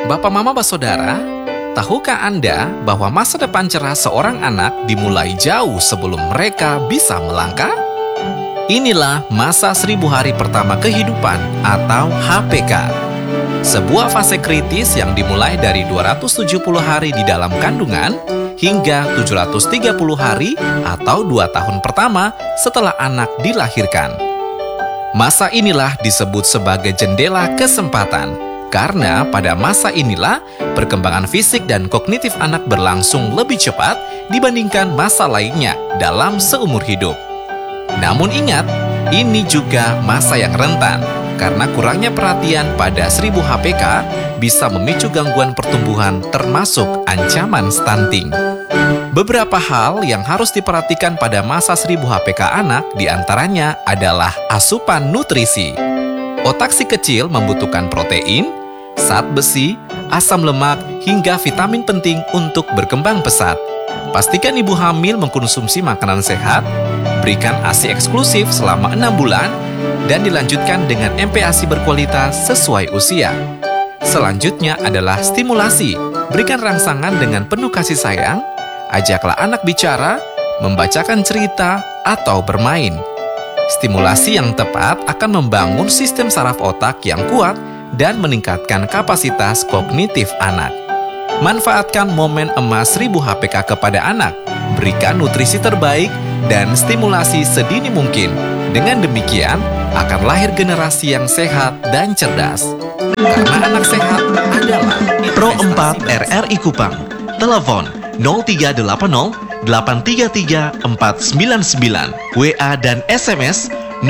Bapak Mama Basodara, tahukah Anda bahwa masa depan cerah seorang anak dimulai jauh sebelum mereka bisa melangkah? Inilah masa 1000 hari pertama kehidupan atau HPK. Sebuah fase kritis yang dimulai dari 270 hari di dalam kandungan hingga 730 hari atau 2 tahun pertama setelah anak dilahirkan. Masa inilah disebut sebagai jendela kesempatan, karena pada masa inilah perkembangan fisik dan kognitif anak berlangsung lebih cepat dibandingkan masa lainnya dalam seumur hidup. Namun ingat, ini juga masa yang rentan, karena kurangnya perhatian pada 1000 HPK bisa memicu gangguan pertumbuhan termasuk ancaman stunting. Beberapa hal yang harus diperhatikan pada masa 1000 HPK anak diantaranya adalah asupan nutrisi. Otak si kecil membutuhkan protein, zat besi, asam lemak, hingga vitamin penting untuk berkembang pesat. Pastikan ibu hamil mengkonsumsi makanan sehat, berikan ASI eksklusif selama 6 bulan, dan dilanjutkan dengan MPASI berkualitas sesuai usia. Selanjutnya adalah stimulasi. Berikan rangsangan dengan penuh kasih sayang, ajaklah anak bicara, membacakan cerita, atau bermain. Stimulasi yang tepat akan membangun sistem saraf otak yang kuat dan meningkatkan kapasitas kognitif anak. Manfaatkan momen emas 1000 HPK kepada anak, berikan nutrisi terbaik, dan stimulasi sedini mungkin. Dengan demikian, akan lahir generasi yang sehat dan cerdas. Karena anak sehat adalah Pro 4 RRI Kupang. Telepon 0380 833 499, WA dan SMS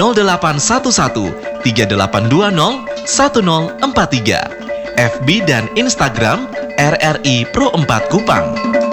0811 3820 1043, FB dan Instagram RRI Pro 4 Kupang.